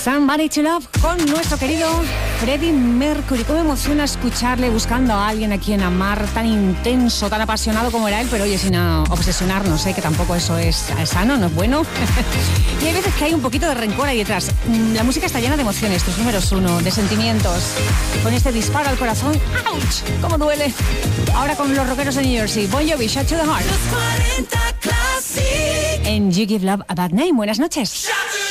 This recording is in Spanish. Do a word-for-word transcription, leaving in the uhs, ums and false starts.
Somebody to Love con nuestro querido Freddie Mercury. Cómo me emociona escucharle buscando a alguien a quien amar, tan intenso, tan apasionado como era él, pero oye, sin obsesionarnos, ¿eh? Que tampoco eso es sano, no es bueno. Y hay veces que hay un poquito de rencor ahí detrás. La música está llena de emociones, tus números uno, de sentimientos. Con este disparo al corazón, ¡ouch! ¡Cómo duele! Ahora con los rockeros de New Jersey, Bon Jovi, Shot to the Heart. En You Give Love a Bad Name. Buenas noches.